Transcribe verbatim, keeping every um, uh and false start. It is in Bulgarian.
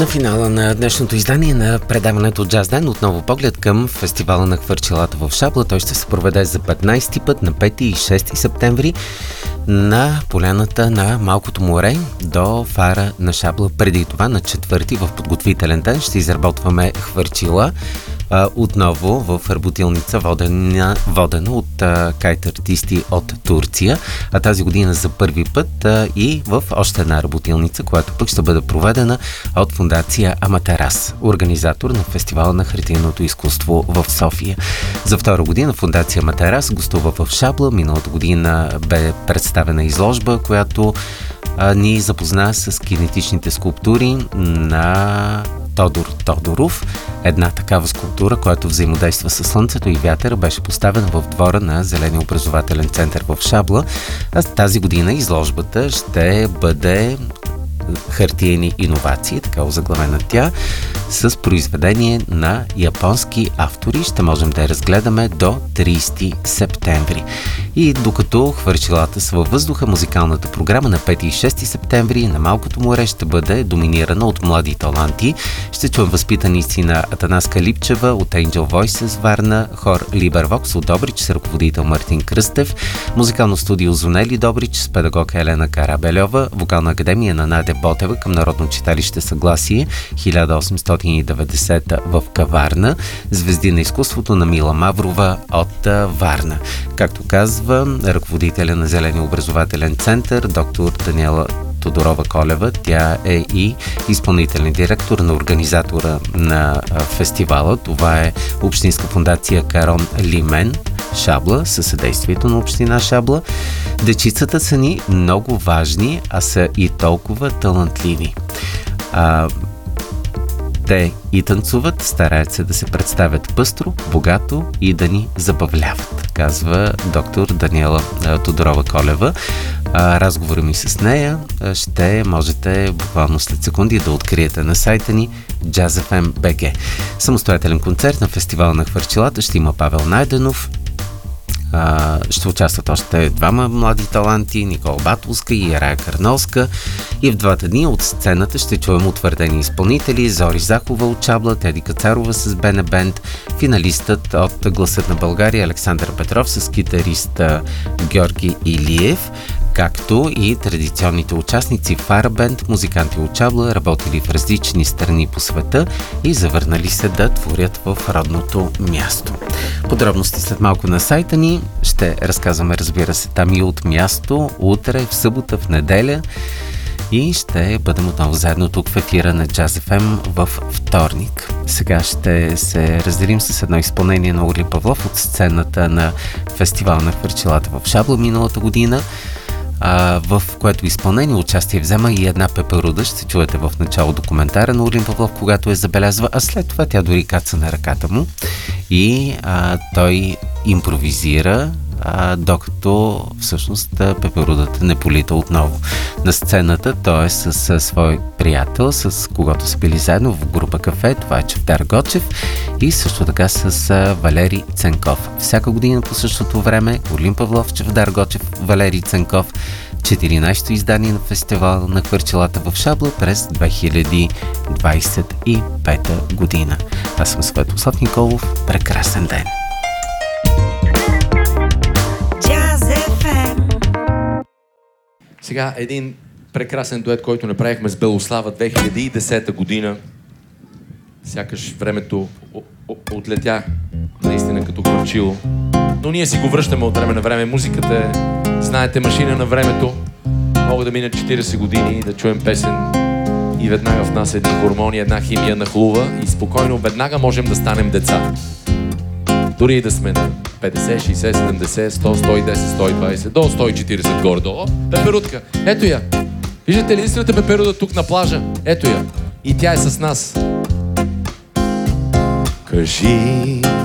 На финала на днешното издание на предаването Джаз Ден отново поглед към фестивала на хвърчилата в Шабла. Той ще се проведе за петнайсети път на пети и шести септември на поляната на Малкото море до фара на Шабла. Преди това на четвърти в подготвителен ден ще изработваме хвърчила а, отново в работилница, водена, водена от а, кайт артисти от Турция, а тази година за първи път а, и в още една работилница, която пък ще бъде проведена от фондация Аматерас, организатор на фестивала на хартийното изкуство в София. За втора година фондация Аматерас гостува в Шабла. Миналата година бе представена изложба, която а, ни запозна с кинетичните скулптури на Тодор Тодоров. Една такава скулптура, която взаимодейства с слънцето и вятъра, беше поставена в двора на Зеления образователен център в Шабла. А тази година изложбата ще бъде хартиени иновации, така озаглавена тя, с произведение на японски автори. Ще можем да я разгледаме до трийсети септември. И докато хвърчилата са във въздуха, музикалната програма на пети и шести септември на Малкото море ще бъде доминирана от млади таланти. Ще чуем възпитаници на Атанаска Липчева от Angel Voices Варна, хор Либервокс от Добрич с ръководител Мартин Кръстев, музикално студио Зонели Добрич с педагог Елена Карабельова, вокална академия на Надя Ботева към Народно читалище Съгласие хиляда осемстотин и деветдесета в Каварна, звезди на изкуството на Мила Маврова от Варна. Както казва ръководителя на Зеления образователен център, доктор Даниела Тодорова Колева, тя е и изпълнителен директор на организатора на фестивала. Това е Общинска фондация Карон Лимен Шабла, със съдействието на община Шабла. Дечицата са ни много важни, а са и толкова талантливи. А, те и танцуват, стараят се да се представят пъстро, богато и да ни забавляват, казва доктор Даниела Тодорова Колева. А, разговора ми с нея ще можете буквално след секунди да откриете на сайта ни джаз еф ем точка би джи. Самостоятелен концерт на фестивала на хвърчилата ще има Павел Найденов. Uh, ще участват още двама млади таланти, Никола Батулска и Рая Карнолска. И в двата дни от сцената ще чуем утвърдени изпълнители: Зори Захова от Шабла, Теди Кацарова с Бене Бенд, финалистът от Гласът на България Александър Петров с китариста Георги Илиев, както и традиционните участници Фара Бенд, музиканти от Шабла, работили в различни страни по света и завърнали се да творят в родното място. Подробности след малко на сайта ни. Ще разказваме, разбира се, там и от място, утре, в събота, в неделя. И ще бъдем отново заедно тук в ефира на Джаз еф ем във вторник. Сега ще се разделим с едно изпълнение на Орли Павлов от сцената на фестивал на хвърчилата в Шабла миналата година, в което изпълнение участие взема и една пеперуда. Ще чуете в начало документара на Орлин Павлов, когато я забелязва, а след това тя дори каца на ръката му и а, той импровизира, а, докато всъщност пеперудата не полита отново на сцената. Той е с, с свой приятел, с когото са били заедно в група Кафе. Това е Чавдар Гочев и също така с а, Валери Ценков. Всяка година по същото време Орлин Павлов, Чавдар Гочев, Валери Ценков. четиринайсето издание на фестивала на хвърчилата в Шабла през две хиляди двайсет и пета година. Аз съм Светослав Николов. Прекрасен ден! Сега един прекрасен дует, който направихме с Белослава две хиляди и десета година. Сякаш времето отлетя наистина като хвърчило. Но ние си го връщаме от време на време. Музиката е, знаете, машина на времето. Мога да минат четирийсет години и да чуем песен и веднага в нас една хормония, една химия нахлува и спокойно веднага можем да станем деца. Дори и да сме на петдесет, шейсет, седемдесет, сто, сто и десет, сто и двайсет, до сто и четирийсет горе-долу. Пеперудка, ето я. Виждате ли единствената пеперуда тук на плажа? Ето я. И тя е с нас. Кажи